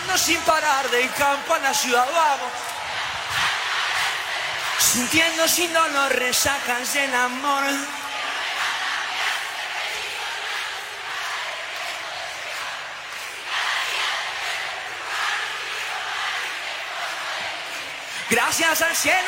Caminando sin parar del campo a la ciudad vamos, sintiendo sin dolor resacas del amor. Gracias al cielo